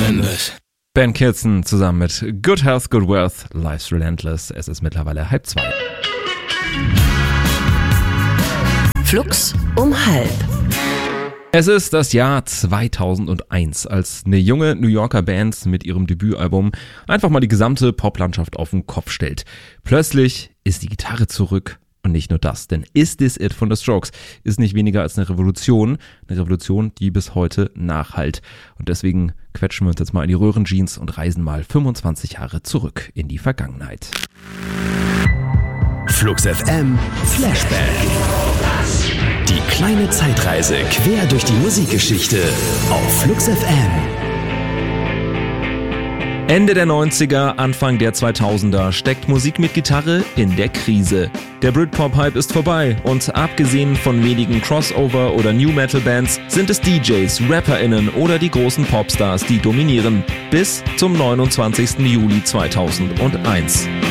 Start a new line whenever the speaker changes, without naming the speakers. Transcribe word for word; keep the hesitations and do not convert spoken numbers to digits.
Relentless.
Ben Kirsten zusammen mit Good Health, Good Wealth, Life's Relentless. Es ist mittlerweile halb zwei.
Flux um halb.
Es ist das Jahr zweitausendeins, als eine junge New Yorker Band mit ihrem Debütalbum einfach mal die gesamte Poplandschaft auf den Kopf stellt. Plötzlich ist die Gitarre zurück. Und nicht nur das, denn Is This It von The Strokes ist nicht weniger als eine Revolution, eine Revolution, die bis heute nachhallt. Und deswegen quetschen wir uns jetzt mal in die Röhrenjeans und reisen mal fünfundzwanzig Jahre zurück in die Vergangenheit.
Flux F M Flashback. Die kleine Zeitreise quer durch die Musikgeschichte auf Flux F M.
Ende der neunziger, Anfang der zweitausender steckt Musik mit Gitarre in der Krise. Der Britpop-Hype ist vorbei und abgesehen von wenigen Crossover- oder New-Metal-Bands sind es D Js, RapperInnen oder die großen Popstars, die dominieren. Bis zum neunundzwanzigsten Juli zweitausendeins.